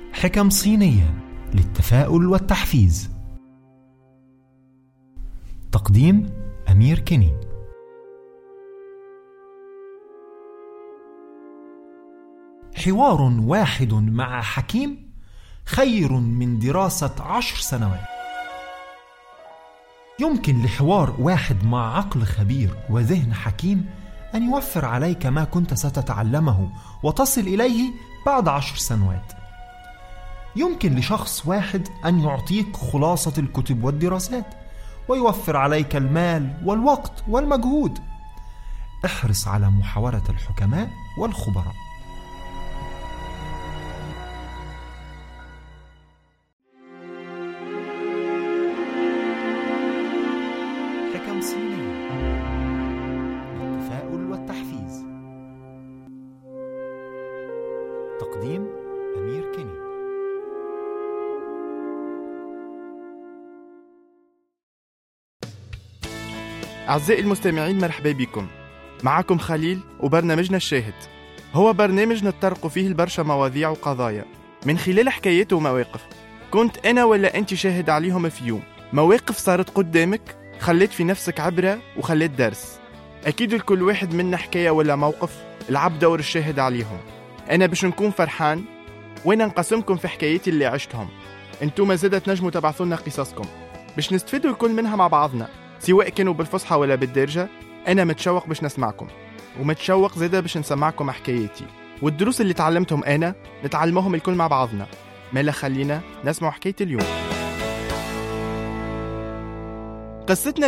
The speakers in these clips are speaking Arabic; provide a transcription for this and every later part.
حكم صينية للتفاؤل والتحفيز. تقديم أمير كيني. حوار واحد مع حكيم خير من دراسة 10 سنوات. يمكن لحوار واحد مع عقل خبير وذهن حكيم أن يوفر عليك ما كنت ستتعلمه وتصل إليه بعد 10 سنوات. يمكن لشخص واحد أن يعطيك خلاصة الكتب والدراسات ويوفر عليك المال والوقت والمجهود. احرص على محاورة الحكماء والخبراء. حكم صينية للتفاؤل والتحفيز. تقديم أمير كيني. أعزائي المستمعين، مرحبا بكم. معكم خليل وبرنامجنا الشاهد. هو برنامج نتطرق فيه البرشا مواضيع وقضايا من خلال حكايات ومواقف كنت أنا ولا أنت شاهد عليهم في يوم. مواقف صارت قدامك خلت في نفسك عبرة وخلت درس. أكيد الكل واحد منا حكاية ولا موقف لعب دور الشاهد عليهم. أنا باش نكون فرحان وين نقسمكم في حكاياتي اللي عشتهم. انتم زادة تنجموا تبعثونا قصصكم باش نستفيدوا الكل منها مع بعضنا، سواء كانوا بالفصحى ولا بالدارجة. أنا متشوق باش نسمعكم، ومتشوق زادة باش نسمعكم حكاياتي والدروس اللي تعلمتهم أنا نتعلمهم الكل مع بعضنا. مالا خلينا نسمع حكاية اليوم. قصتنا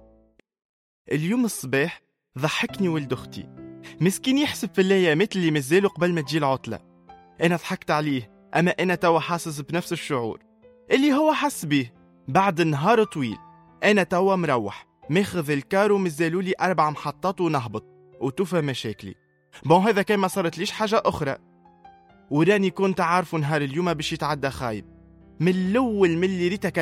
اليوم الصباح ضحكني ولد أختي مسكين، يحسب في الأيامات اللي مازالوا قبل ما تجي العطلة. أنا ضحكت عليه، أما أنا توا حاسس بنفس الشعور اللي هو حس به بعد نهار طويل. أنا توا مروح ماخذ الكارو، مازالولي 4 محطات ونهبط وتوفى مشاكلي. هذا كان ما صارت ليش حاجة أخرى، وراني كنت عارفه نهار اليوم باش يتعدى خايب. من الأول من اللي ريتك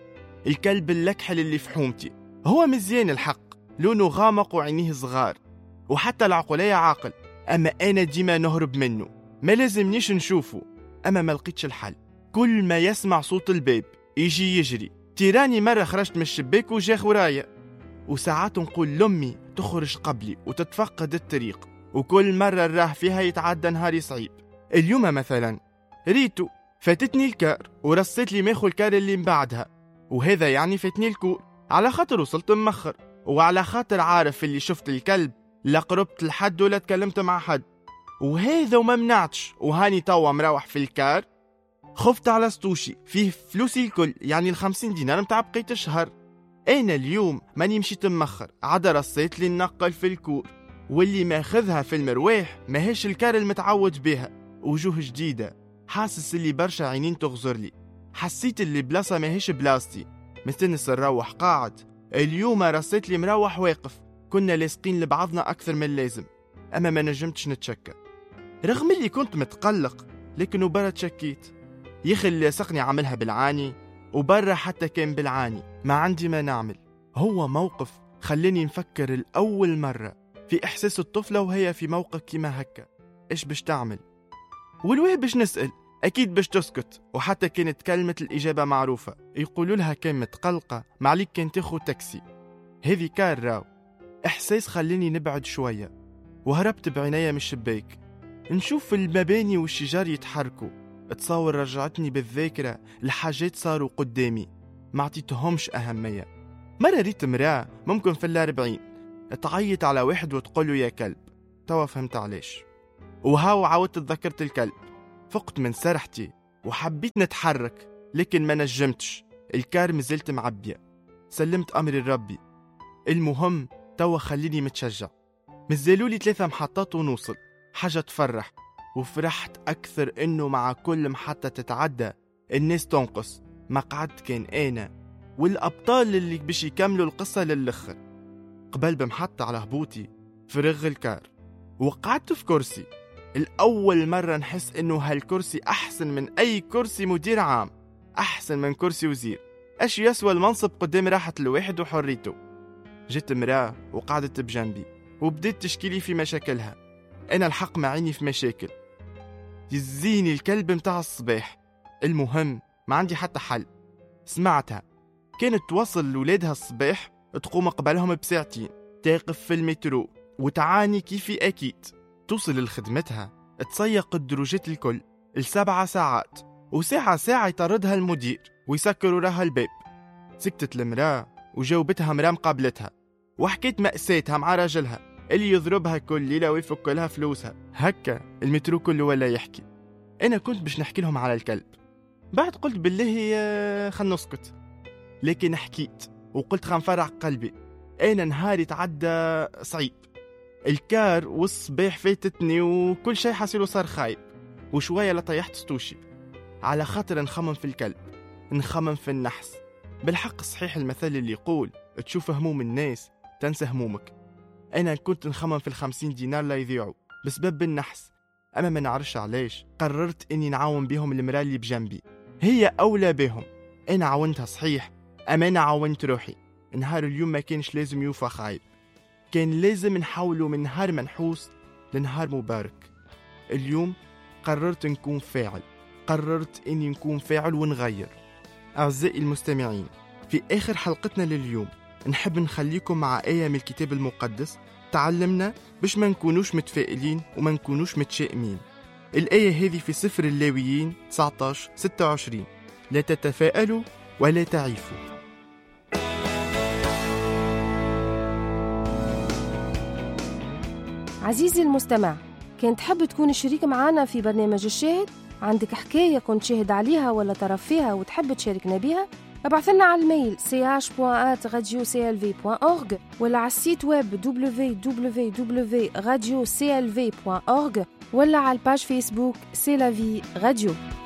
الكلب اللكحل اللي في حومتي. هو مزيان الحق، لونه غامق وعينيه صغار وحتى العقلية عاقل، أما أنا ديما نهرب منه، ما لازمنيش نشوفه. أما ما لقيتش الحل، كل ما يسمع صوت الباب يجي يجري. تيراني مرة خرجت من الشباك وجاخ ورايا، وساعات نقول لأمي تخرج قبلي وتتفقد الطريق، وكل مرة راه فيها يتعدى نهاري صعيب. اليوم مثلا ريتو فاتتني الكار ورصيت لي ماخو الكار اللي من بعدها، وهذا يعني فاتني الكور على خاطر وصلت مخر، وعلى خاطر عارف اللي شفت الكلب لا قربت لحد ولا تكلمت مع حد، وهذا وما منعتش. وهاني توا مروح في الكار، خفت على سطوشي فيه فلوسي الكل، يعني 50 دينار متاع بقية الشهر. أنا اليوم ماني مشيت مخر، عدا رصيت لي النقل في الكور، واللي ماخذها في المرواح ماهيش الكار المتعود بها، وجوه جديدة. حاسس اللي برشا عينين تغزر لي، حسيت اللي بلاصة ماهيش بلاصتي. مستنس نروح قاعد، اليوم رصيت لي مروح واقف. كنا لاصقين لبعضنا أكثر من اللازم، أما ما نجمتش نتشكى رغم اللي كنت متقلق، لكن برا تشكيت. يخي اللي لاصقني عملها بالعاني، وبرا حتى كان بالعاني، ما عندي ما نعمل. هو موقف خلاني نفكر الأول مرة في إحساس الطفلة وهي في موقف كيما هكا. إيش باش تعمل؟ والويه باش نسأل، أكيد باش تسكت. وحتى كانت كلمة الإجابة معروفة، يقولوا لها كان متقلقة معليك كان تاخو تاكسي. هذه كان راو إحساس خلاني نبعد شوية، وهربت بعينيا من الشباك نشوف المباني والشجار يتحركوا. تصور رجعتني بالذاكرة لحاجات صاروا قدامي ما عطيتهمش أهمية. مرة ريت مراه ممكن في 40 تعيط على واحد وتقوله يا كلب، توا فهمت علاش. وهاو عاودت تذكرت الكلب، فقت من سرحتي وحبيت نتحرك لكن ما نجمتش، الكار مازلت معبية. سلمت أمري لربي. المهم توا خليني متشجع، مازالولي 3 محطات ونوصل، حاجة تفرح. وفرحت أكثر إنه مع كل محطة تتعدى الناس تنقص. مقعد كان أنا والأبطال اللي باش يكملوا القصة للآخر. قبل بمحطة على هبوطي فرغ الكار وقعدت في كرسي. الأول مرة نحس إنه هالكرسي أحسن من أي كرسي مدير عام، أحسن من كرسي وزير. أش يسوى المنصب قدام راحة الواحد وحريته. جت مراه وقعدت بجنبي وبدأت تشكيلي في مشاكلها. أنا الحق معيني في مشاكل، يزيني الكلب متاع الصباح. المهم ما عندي حتى حل. سمعتها كانت توصل لولادها الصباح، تقوم قبلهم بساعتين، تقف في المترو وتعاني كيفي أكيد، توصل لخدمتها تسيق الدروجات الكل ل7 ساعات، وساعة يطردها المدير ويسكروا لها الباب. سكتت المرأة وجاوبتها مرأة مقابلتها وحكيت مأساتها مع راجلها اللي يضربها كل ليلة ويفك لها فلوسها. هكا المترو كله ولا يحكي. أنا كنت باش نحكي لهم على الكلب، بعد قلت بالله خل نسكت، لكن حكيت وقلت خنفرع قلبي. أنا نهاري تعدى صعيب، الكار والصباح فاتتني وكل شيء حصيله صار خايب، وشوية لطيحت ستوشي على خاطر نخمم في الكلب، نخمم في النحس. بالحق صحيح المثل اللي يقول تشوف هموم الناس تنسى همومك. أنا كنت نخمم في 50 دينار لا يضيعوا بسبب النحس، أما ما نعرفش علاش قررت إني نعاون بهم المرأة اللي بجنبي، هي أولى بهم. أنا عاونتها صحيح، أما أنا عاونت روحي. نهار اليوم ما كانش لازم يوفى خايب، كان لازم نحوله من نهار منحوس لنهار مبارك. اليوم قررت نكون فاعل، قررت إني نكون فاعل ونغير. أعزائي المستمعين، في آخر حلقتنا لليوم نحب نخليكم مع آية من الكتاب المقدس تعلمنا باش ما نكونوش متفائلين وما نكونوش متشائمين. الآية هذه في سفر اللاويين 19:26: لا تتفائلوا ولا تعيفوا. عزيزي المستمع، كان تحب تكون شريك معنا في برنامج الشاهد؟ عندك حكاية كنت شاهد عليها ولا طرف فيها وتحب تشاركنا بها؟ ابعث لنا على الميل ch.radioclv.org ولا على السيت ويب www.radioclv.org ولا على الباج فيسبوك سي لا في راديو.